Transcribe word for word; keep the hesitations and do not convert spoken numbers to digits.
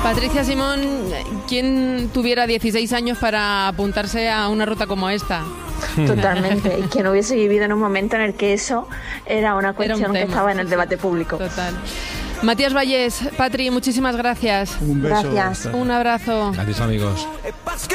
Patricia Simón, ¿quién tuviera dieciséis años para apuntarse a una ruta como esta? Totalmente, y que no hubiese vivido en un momento en el que eso era una cuestión era un que estaba en el debate público. Total. Matías Vallés, Patri, muchísimas gracias. Un beso. Gracias. Un abrazo. Adiós, amigos.